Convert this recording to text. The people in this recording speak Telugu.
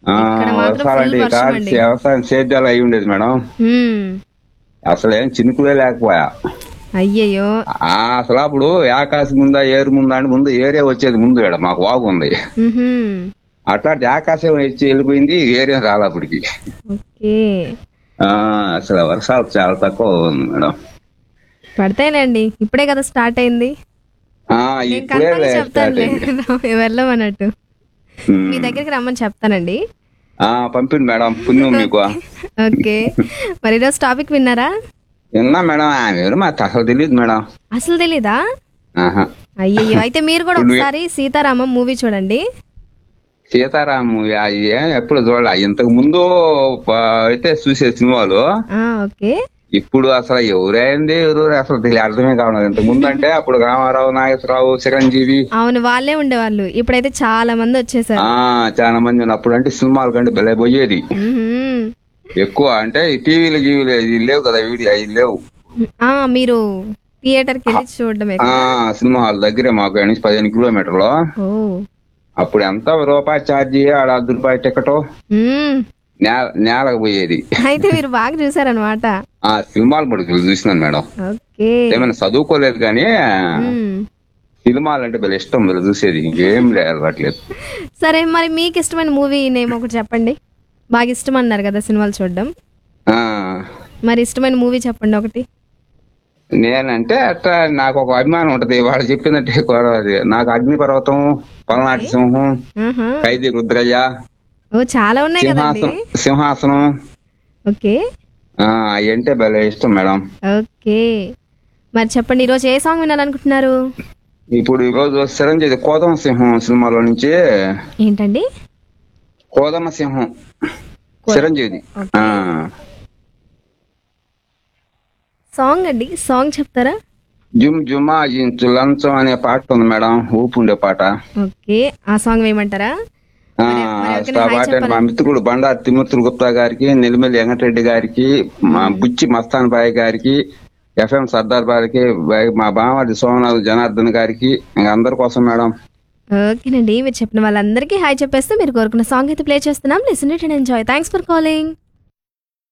ఆ, ఇక్కడ మాత్రం ఫుల్ వర్షాలంటే వర్షం కాదు అండి. వ్యవసాయం సేద్యాలు అయి ఉండేది మేడం. హ్మ్. అసలు ఏం చినుకులే లేకపోయా. అయ్యయ్యో! అసలు అప్పుడు ఆకాశం ముందా ఏరు ముందా అని ముందు ఏరియా వచ్చేది ముందు ఈడ మాకు వాగు ఉంది. హుహు. అట్లాంటి ఆకాశం వచ్చి వెళ్ళిపోయింది ఏరియా రాలే అప్పటికి. ఓకే. ఆ, అసలు వర్షాలు చాలా తక్కువ ఉంది మేడం. పడతాయిలేండి. ఇప్పుడే కదా స్టార్ట్ అయింది. ఆ, నేను ఇప్పుడే కన్ఫర్మ్‌గా స్టార్ట్ చెప్తానులే అయింది. వెళ్ళమన్నట్టు. మీ ఉమ్. దగ్గరికి రమ్మని చెప్తానండి. పంపింది మేడం, పుణ్యం మీకు. ఓకే. ఓకే. మరి ఈరోజు టాపిక్ విన్నారా? విన్నా మేడం, ఆమె ఎవరు మాకు అసలు తెలియదు మేడం. అసలు తెలీదా? ఆహా. అయ్యయ్యో! అయితే మీరు కూడా ఇప్పుడు ఒకసారి 'సీతారామం' మూవీ చూడండి. సీతారాము ఎప్పుడు చూడాలి. ఇంతకు ముందు అయితే చూసే సినిమాలు. ఓకే. ఇప్పుడు అసలు ఎవరైంది ఎవరు అసలు అర్థమే కావడం. ఇంతకు ముందు అంటే అప్పుడు రామారావు, నాగేశ్వరరావు, చిరంజీవి అవును. వాళ్ళే ఉండేవాళ్ళు. ఇప్పుడైతే చాలా మంది వచ్చేసారు. చాలా మంది ఉన్నప్పుడు అంటే సినిమాల కంటే భలే పోయేది. హుహు. ఎక్కువ అంటే ఈ టీవీలు గీవీలు ఇవి లేవు కదా, వీడియో అవి లేవు. మీరు థియేటర్‌కి వెళ్లి చూడడమే ఆ, కదా? సినిమా హాల్ దగ్గరే మాకు నుంచి 15 కిలోమీటర్లు. ఓహ్! అప్పుడు ఎంత రూపాయి ఛార్జీ, ఆడ ₹10 టికెట్, హ్మ్. నేలకు పోయేది. అయితే మీరు బాగా చూసారనమాట. సినిమాలు పడుకులు చూసినాను మేడం. ఓకే. ఏమైనా చదువుకోలేదు కానీ హ్మ్. సినిమాలు అంటే భలే ఇష్టం, వీళ్ళు చూసేది. ఇంకేం అలవాట్లేదు. సరే మరి మీకు ఇష్టమైన మూవీ నేమ్ ఒకటి చెప్పండి. బాగా ఇష్టం అన్నారు కదా సినిమాలు చూడడం. ఆ, మరి ఇష్టమైన మూవీ చెప్పండి ఒకటి. నేనంటే అట్లా నాకు ఒక అభిమానం ఉంటది. వాళ్ళు చెప్పినట్టే కోరది. నాకు అగ్నిపర్వతం, పల్నాటి ఓకే. సింహం, ఆహా! ఖైదీ రుద్రయ్య, ఓ చాలా ఉన్నాయి కదండి. సింహాసనం ఓకే. అవి అంటే భలే ఇష్టం మేడం. ఓకే. మరి చెప్పండి ఈరోజు ఏ సాంగ్ వినాలనుకుంటున్నారు? ఇప్పుడు ఈ రోజు చిరంజీవి కోదమ సింహం సినిమాలో నుంచి ఏంటండి? కోదమ సింహం కో- చిరంజీవి. ఓకే. సాంగ్ అండి. సాంగ్ చెప్తారా? జుమ్ జుమా ఇంచు లంచం అనే పాట ఉంది మేడం, ఊపు ఉండే పాట. ఓకే. ఆ సాంగ్ వేయమంటారా? మరి ఎవరికైనా ఆ హాయ్ పాట మా చెప్పాలని మిత్రుడు బండారు తిమ్మతులు గుప్తా గారికి, నెల్లిమల్లి వెంకటరెడ్డి గారికి, మా బుచ్చి మస్తాన్ బాయ్ గారికి, ఎఫ్ఎం సర్దార్ బారికి, మా బామర్ది సోమనాథ్ జనార్దన్ గారికి, ఇంకా అందరి కోసం మేడం. ఓకేనండి. మీరు చెప్పిన వాళ్ళందరికీ హాయ్ చెప్పేస్తే మీరు కోరుకున్న సాంగ్ అయితే ప్లే చేస్తున్నాం. Listen it and enjoy. Thanks for calling.